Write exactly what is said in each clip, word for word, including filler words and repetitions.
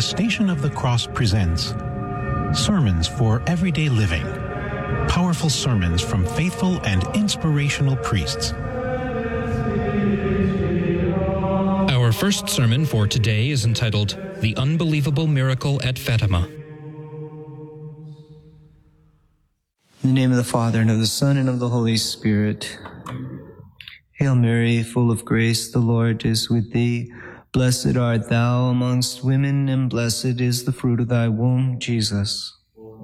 the Station of the Cross presents Sermons for Everyday Living. Powerful sermons from faithful and inspirational priests. Our first sermon for today is entitled, The Unbelievable Miracle at Fatima. In the name of the Father, and of the Son, and of the Holy Spirit. Hail Mary, full of grace, the Lord is with thee. Blessed art thou amongst women, and blessed is the fruit of thy womb, Jesus.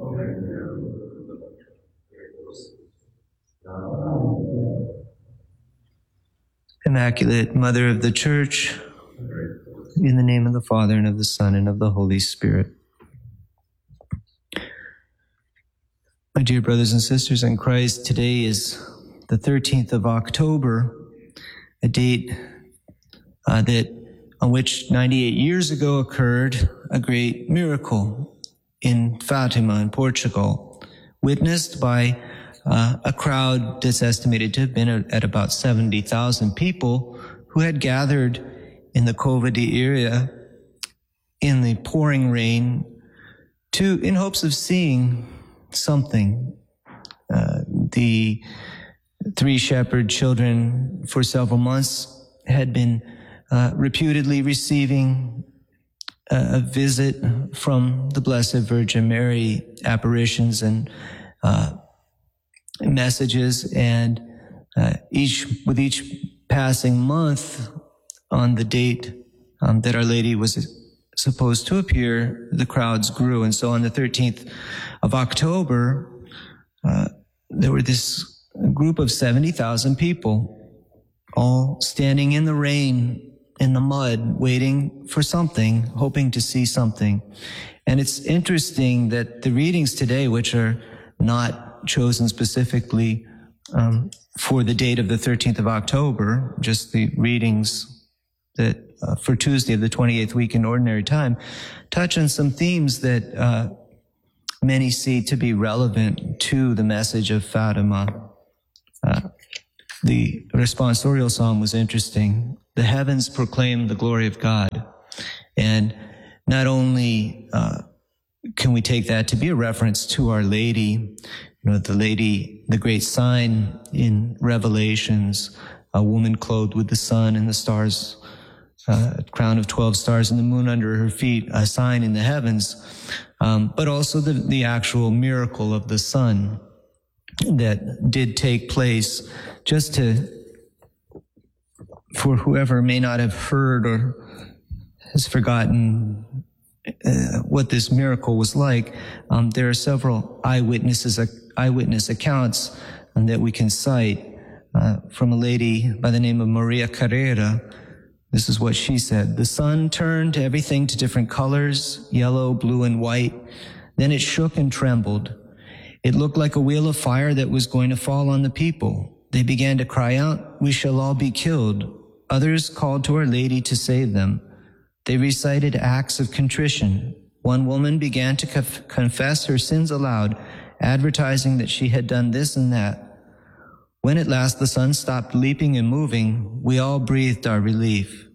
Immaculate Mother of the Church, in the name of the Father, and of the Son, and of the Holy Spirit. My dear brothers and sisters in Christ, today is the thirteenth of October, a date uh, that on which ninety-eight years ago occurred a great miracle in Fatima in Portugal, witnessed by uh, a crowd that's estimated to have been at about seventy thousand people who had gathered in the Covadi area in the pouring rain to in hopes of seeing something. Uh, the three shepherd children for several months had been uh, reputedly receiving a, a visit from the Blessed Virgin Mary, apparitions and uh, messages, and uh, each with each passing month on the date um, that Our Lady was supposed to appear, the crowds grew. And so on the thirteenth of October, uh, there were this group of seventy thousand people, all standing in the rain, in the mud, waiting for something, hoping to see something. And it's interesting that the readings today, which are not chosen specifically um, for the date of the thirteenth of October, just the readings that uh, for Tuesday of the twenty-eighth week in Ordinary Time, touch on some themes that uh, many see to be relevant to the message of Fatima. Uh, the responsorial psalm was interesting. The heavens proclaim the glory of God. And not only uh, can we take that to be a reference to Our Lady, you know, the lady, the great sign in Revelations, a woman clothed with the sun and the stars, uh, a crown of twelve stars and the moon under her feet, a sign in the heavens, um, but also the, the actual miracle of the sun that did take place. Just to, for whoever may not have heard or has forgotten uh, what this miracle was like, um, there are several eyewitnesses, uh, eyewitness accounts um, that we can cite uh, from a lady by the name of Maria Carrera. This is what she said. The sun turned everything to different colors, yellow, blue, and white. Then it shook and trembled. It looked like a wheel of fire that was going to fall on the people. They began to cry out, "We shall all be killed." Others called to Our Lady to save them. They recited acts of contrition. One woman began to conf- confess her sins aloud, advertising that she had done this and that. When at last the sun stopped leaping and moving, we all breathed our relief.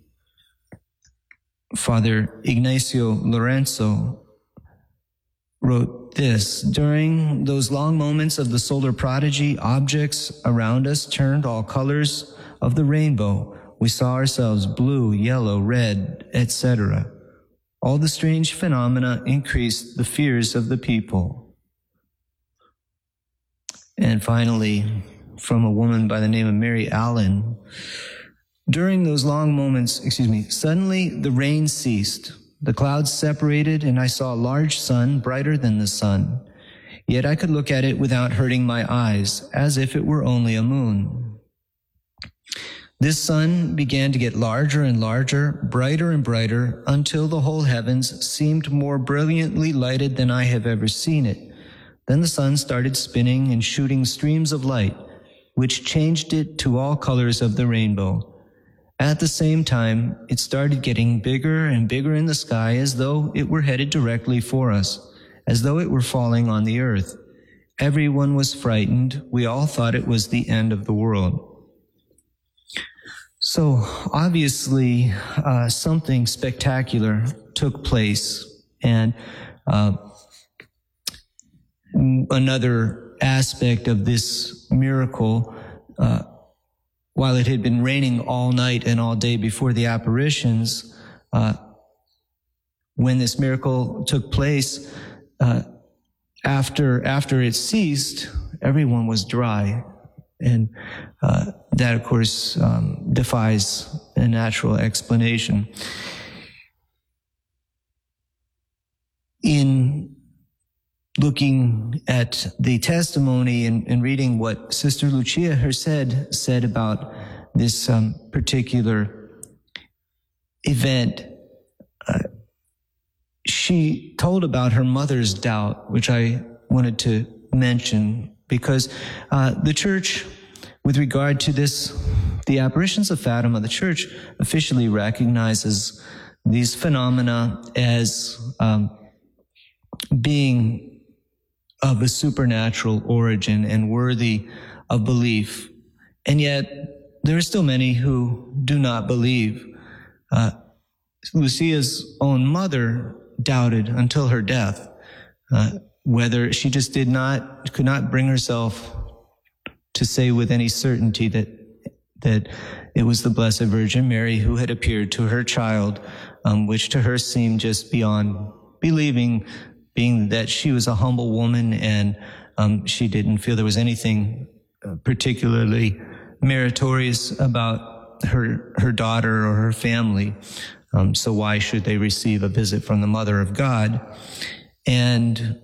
Father Ignacio Lorenzo wrote this: during those long moments of the solar prodigy, objects around us turned all colors of the rainbow. We saw ourselves blue, yellow, red, et cetera. All the strange phenomena increased the fears of the people. And finally, from a woman by the name of Mary Allen, during those long moments, excuse me, suddenly the rain ceased. The clouds separated, and I saw a large sun, brighter than the sun. Yet I could look at it without hurting my eyes, as if it were only a moon. This sun began to get larger and larger, brighter and brighter, until the whole heavens seemed more brilliantly lighted than I have ever seen it. Then the sun started spinning and shooting streams of light, which changed it to all colors of the rainbow. At the same time, it started getting bigger and bigger in the sky, as though it were headed directly for us, as though it were falling on the earth. Everyone was frightened. We all thought it was the end of the world. So obviously, uh, something spectacular took place And uh, another aspect of this miracle, uh, while it had been raining all night and all day before the apparitions, uh, when this miracle took place, uh, after after it ceased, everyone was dry. And uh, that, of course, um, defies a natural explanation. In looking at the testimony and, and reading what Sister Lucia herself said about this um, particular event, uh, she told about her mother's doubt, which I wanted to mention, because uh, the Church, with regard to this, the apparitions of Fatima, the Church officially recognizes these phenomena as um, being of a supernatural origin and worthy of belief. And yet, there are still many who do not believe. Uh, Lucia's own mother doubted until her death, uh, whether she just did not, could not bring herself to say with any certainty that, that it was the Blessed Virgin Mary who had appeared to her child, um, which to her seemed just beyond believing, being that she was a humble woman and um, she didn't feel there was anything uh, particularly meritorious about her her daughter or her family. Um, so why should they receive a visit from the Mother of God? And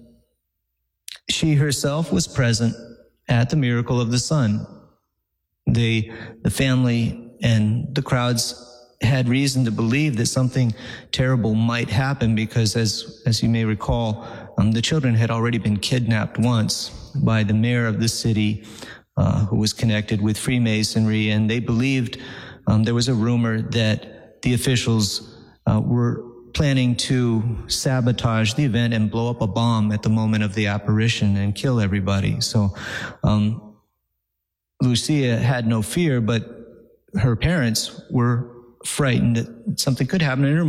she herself was present at the miracle of the sun. The, the family and the crowds had reason to believe that something terrible might happen because, as as you may recall, um, the children had already been kidnapped once by the mayor of the city, uh, who was connected with Freemasonry, and they believed um, there was a rumor that the officials uh, were planning to sabotage the event and blow up a bomb at the moment of the apparition and kill everybody. So um, Lucia had no fear, but her parents were frightened that something could happen in her